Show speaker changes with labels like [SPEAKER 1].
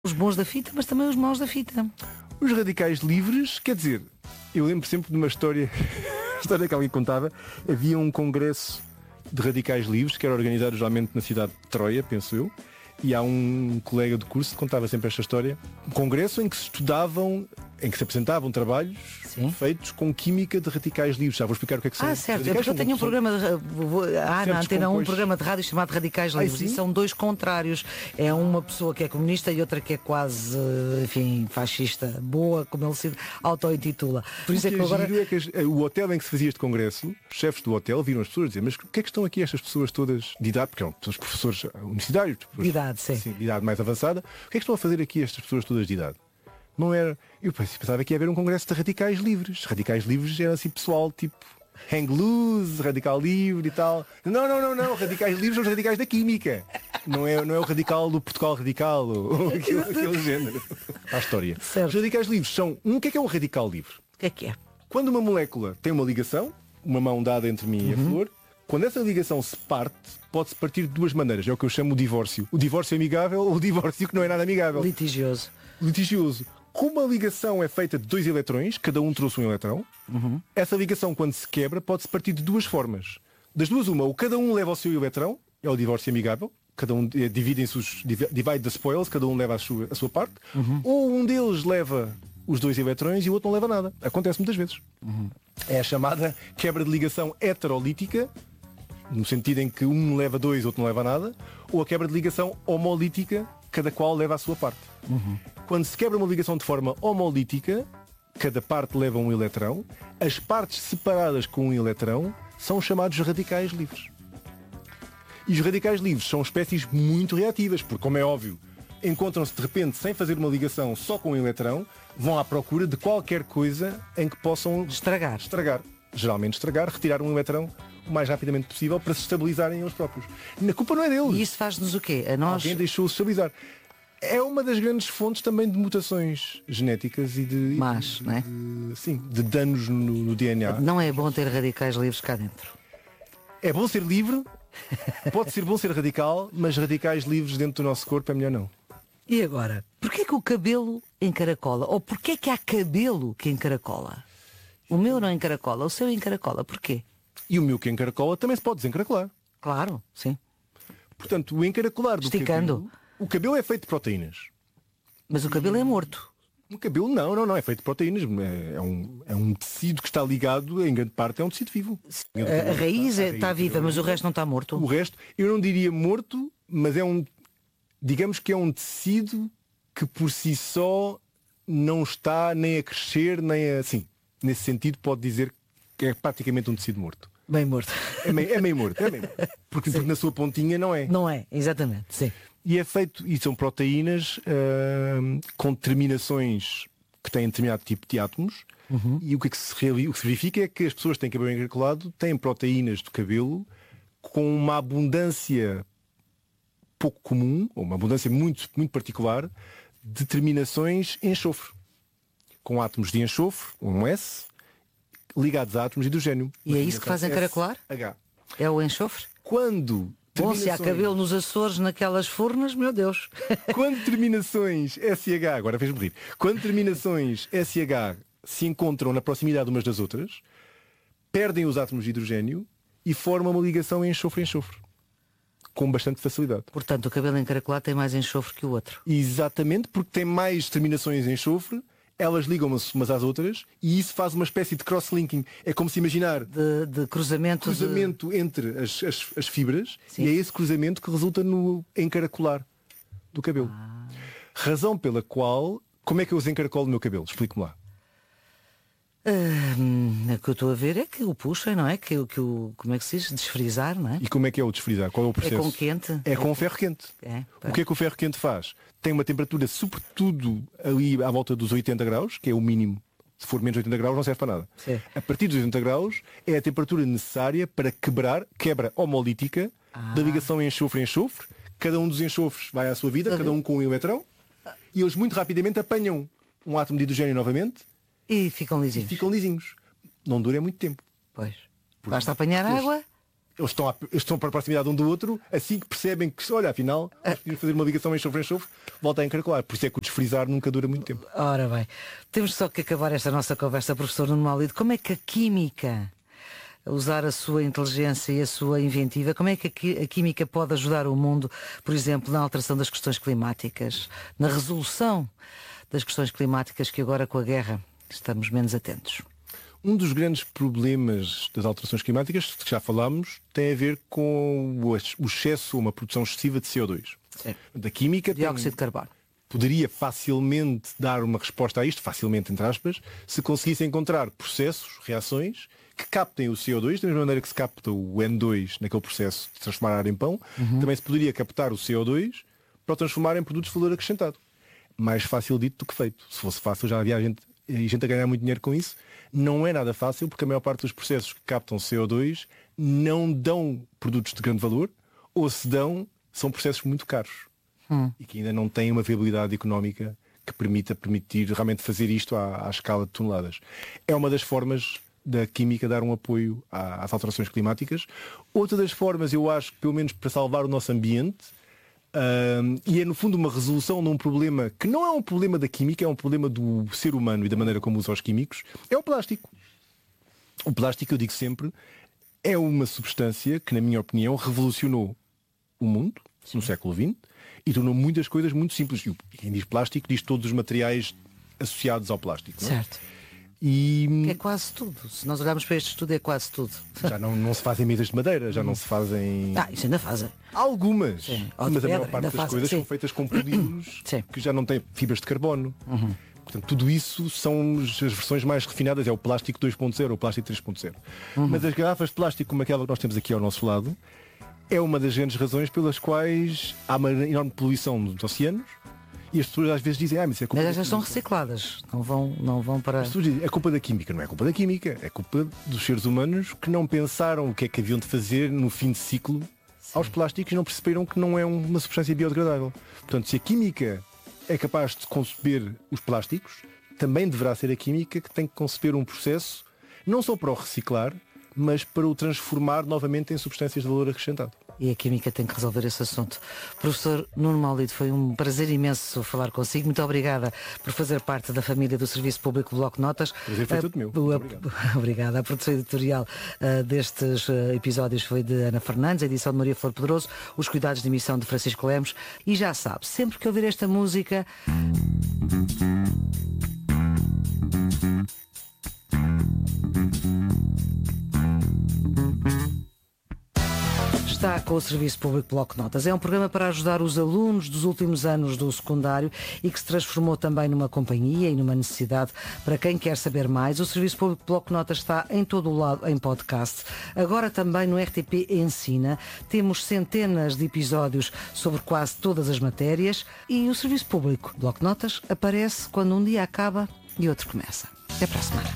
[SPEAKER 1] Os bons da fita, mas também os maus da fita.
[SPEAKER 2] Os radicais livres, quer dizer, eu lembro sempre de uma história, história que alguém contava. Havia um congresso de radicais livres que era organizado geralmente na cidade de Troia, penso eu. E há um colega de curso que contava sempre esta história. Um congresso em que se estudavam, em que se apresentavam trabalhos feitos com química de radicais livres. Já vou explicar o que é que são.
[SPEAKER 1] Certo, porque eu tenho um programa na Antena 1, um programa de rádio chamado Radicais Livres. E são dois contrários. É uma pessoa que é comunista e outra que é quase, enfim, fascista, boa, como ele se auto-intitula.
[SPEAKER 2] Por isso é que agora... é que o hotel em que se fazia este congresso, os chefes do hotel viram as pessoas dizer, mas o que é que estão aqui estas pessoas todas de idade, porque eram todos professores universitários,
[SPEAKER 1] de idade, sim,
[SPEAKER 2] de idade mais avançada, o que é que estão a fazer aqui estas pessoas todas de idade? Não era. Eu pensava que ia haver um congresso de radicais livres. Radicais livres era assim pessoal tipo hang loose, radical livre e tal. Não. Radicais livres são os radicais da química. Não é o radical do Portugal radical ou aquele género. A história.
[SPEAKER 1] Certo.
[SPEAKER 2] Os radicais livres são. O que é um radical livre?
[SPEAKER 1] O que é?
[SPEAKER 2] Quando uma molécula tem uma ligação, uma mão dada entre mim e a flor, quando essa ligação se parte, pode-se partir de duas maneiras. É o que eu chamo de divórcio. O divórcio amigável ou o divórcio que não é nada amigável. Litigioso. Como a ligação é feita de dois eletrões, cada um trouxe um eletrão, essa ligação, quando se quebra, pode-se partir de duas formas. Das duas, uma, ou cada um leva o seu eletrão, é o divórcio amigável, cada um divide the spoils, cada um leva a sua parte, ou um deles leva os dois eletrões e o outro não leva nada. Acontece muitas vezes. É a chamada quebra de ligação heterolítica, no sentido em que um leva dois, outro não leva nada, ou a quebra de ligação homolítica, cada qual leva a sua parte. Quando se quebra uma ligação de forma homolítica, cada parte leva um eletrão, as partes separadas com um eletrão são chamados radicais livres. E os radicais livres são espécies muito reativas, porque, como é óbvio, encontram-se de repente sem fazer uma ligação só com um eletrão, vão à procura de qualquer coisa em que possam estragar. Geralmente estragar, retirar um eletrão o mais rapidamente possível para se estabilizarem eles próprios. A culpa não é deles.
[SPEAKER 1] E isso faz-nos o quê? A nós?
[SPEAKER 2] Alguém deixou-se estabilizar. É uma das grandes fontes também de mutações genéticas e de...
[SPEAKER 1] Mas, não é?
[SPEAKER 2] De danos no DNA.
[SPEAKER 1] Não é bom ter radicais livres cá dentro.
[SPEAKER 2] É bom ser livre, pode ser bom ser radical, mas radicais livres dentro do nosso corpo é melhor não.
[SPEAKER 1] E agora, porquê que o cabelo encaracola? Ou porquê que há cabelo que encaracola? O meu não encaracola, o seu encaracola. Porquê?
[SPEAKER 2] E o meu que encaracola também se pode desencaracolar.
[SPEAKER 1] Claro, sim.
[SPEAKER 2] Portanto, o encaracolar do
[SPEAKER 1] cabelo...
[SPEAKER 2] O cabelo é feito de proteínas.
[SPEAKER 1] Mas o cabelo é morto.
[SPEAKER 2] O cabelo não é feito de proteínas. É um tecido que está ligado, em grande parte, é um tecido vivo.
[SPEAKER 1] A raiz está viva, mas o resto não está morto.
[SPEAKER 2] O resto, eu não diria morto, mas digamos que é um tecido que por si só não está nem a crescer, nem a... Assim, nesse sentido pode dizer que é praticamente um tecido morto.
[SPEAKER 1] Bem morto.
[SPEAKER 2] É meio morto. Porque na sua pontinha não é.
[SPEAKER 1] Não é, exatamente, sim.
[SPEAKER 2] E é feito, e são proteínas com terminações que têm determinado tipo de átomos. E o que se verifica é que as pessoas que têm cabelo encaracolado têm proteínas do cabelo com uma abundância pouco comum, ou uma abundância muito, muito particular, de terminações em enxofre. Com átomos de enxofre, um S, ligados a átomos de hidrogênio.
[SPEAKER 1] E é isso que faz encaracolar?
[SPEAKER 2] H.
[SPEAKER 1] É o enxofre?
[SPEAKER 2] Quando...
[SPEAKER 1] Bom, se há cabelo nos Açores, naquelas furnas, meu Deus.
[SPEAKER 2] Quando terminações SH, agora fez-me rir, quando terminações SH se encontram na proximidade umas das outras, perdem os átomos de hidrogênio e formam uma ligação em enxofre-enxofre. Com bastante facilidade.
[SPEAKER 1] Portanto, o cabelo encaracolado tem mais enxofre que o outro.
[SPEAKER 2] Exatamente, porque tem mais terminações em enxofre, elas ligam-se umas às outras e isso faz uma espécie de cross-linking. É como se imaginar
[SPEAKER 1] de cruzamento
[SPEAKER 2] entre as fibras. Sim. E é esse cruzamento que resulta no encaracolar do cabelo. Razão pela qual... Como é que eu desencaracolo o meu cabelo? Explique-me lá.
[SPEAKER 1] O que eu estou a ver é que o puxem, não é? Como é que se diz? Desfrizar, não é?
[SPEAKER 2] E como é que é o desfrizar? Qual é o processo?
[SPEAKER 1] É com quente?
[SPEAKER 2] É com ferro quente. O que é que o ferro quente faz? Tem uma temperatura, sobretudo ali à volta dos 80 graus, que é o mínimo. Se for menos de 80 graus não serve para nada.
[SPEAKER 1] Sim.
[SPEAKER 2] A partir dos 80 graus é a temperatura necessária para quebra homolítica da ligação enxofre-enxofre. Cada um dos enxofres vai à sua vida, cada um com um eletrão. E eles muito rapidamente apanham um átomo de hidrogênio novamente.
[SPEAKER 1] E ficam lisinhos.
[SPEAKER 2] Não dura muito tempo.
[SPEAKER 1] Pois. Basta apanhar água
[SPEAKER 2] Eles estão para a proximidade um do outro, assim que percebem que, olha, afinal, podemos fazer uma ligação enxofre, volta a encaracolar. Por isso é que o desfrisar nunca dura muito tempo.
[SPEAKER 1] Ora bem, temos só que acabar esta nossa conversa, professor Nuno Maulido. Como é que a química, usar a sua inteligência e a sua inventiva, como é que a química pode ajudar o mundo, por exemplo, na alteração das questões climáticas, na resolução das questões climáticas que agora com a guerra estamos menos atentos?
[SPEAKER 2] Um dos grandes problemas das alterações climáticas, que já falámos, tem a ver com o excesso, uma produção excessiva de CO2.
[SPEAKER 1] Sim.
[SPEAKER 2] Da química
[SPEAKER 1] dióxido de carbono.
[SPEAKER 2] Poderia facilmente dar uma resposta a isto, facilmente entre aspas, se conseguisse encontrar processos, reações, que captem o CO2, da mesma maneira que se capta o N2 naquele processo de transformar ar em pão, também se poderia captar o CO2 para o transformar em produtos de valor acrescentado. Mais fácil dito do que feito. Se fosse fácil já havia gente a ganhar muito dinheiro com isso. Não é nada fácil porque a maior parte dos processos que captam CO2 não dão produtos de grande valor, ou se dão, são processos muito caros e que ainda não têm uma viabilidade económica que permitir realmente fazer isto à escala de toneladas. É uma das formas da química dar um apoio às alterações climáticas. Outra das formas, eu acho que pelo menos para salvar o nosso ambiente, e é no fundo uma resolução de um problema que não é um problema da química, é um problema do ser humano e da maneira como usa os químicos, é o plástico. O plástico, eu digo sempre, é uma substância que, na minha opinião, revolucionou o mundo no século XX e tornou muitas coisas muito simples. E quem diz plástico diz todos os materiais associados ao plástico. Não é?
[SPEAKER 1] Certo. E é quase tudo. Se nós olharmos para este estudo, é quase tudo.
[SPEAKER 2] Já não se fazem mesas de madeira, já não se fazem.
[SPEAKER 1] Isso ainda fazem.
[SPEAKER 2] Algumas. Mas a maior parte das coisas
[SPEAKER 1] sim.
[SPEAKER 2] são feitas com polímeros que já não têm fibras de carbono. Portanto, tudo isso são as versões mais refinadas. É o plástico 2.0, o plástico 3.0. Mas as garrafas de plástico, como aquela que nós temos aqui ao nosso lado, é uma das grandes razões pelas quais há uma enorme poluição dos oceanos. E as pessoas às vezes dizem, mas isso é culpa.
[SPEAKER 1] Mas estas são recicladas, não vão para.
[SPEAKER 2] As pessoas dizem, é culpa da química. Não é culpa da química, é culpa dos seres humanos que não pensaram o que é que haviam de fazer no fim de ciclo aos plásticos e não perceberam que não é uma substância biodegradável. Portanto, se a química é capaz de conceber os plásticos, também deverá ser a química que tem que conceber um processo, não só para o reciclar, mas para o transformar novamente em substâncias de valor acrescentado.
[SPEAKER 1] E a química tem que resolver esse assunto. Professor Nuno Maulido, foi um prazer imenso falar consigo. Muito obrigada por fazer parte da família do Serviço Público Bloco de Notas.
[SPEAKER 2] O prazer foi tudo meu.
[SPEAKER 1] Obrigada. A produção editorial destes episódios foi de Ana Fernandes, a edição de Maria Flor Pedroso, os cuidados de emissão de Francisco Lemos. E já sabe, sempre que ouvir esta música... Está com o Serviço Público Bloco de Notas. É um programa para ajudar os alunos dos últimos anos do secundário e que se transformou também numa companhia e numa necessidade para quem quer saber mais. O Serviço Público Bloco de Notas está em todo o lado em podcast. Agora também no RTP Ensina. Temos centenas de episódios sobre quase todas as matérias e o Serviço Público Bloco de Notas aparece quando um dia acaba e outro começa. Até para a semana.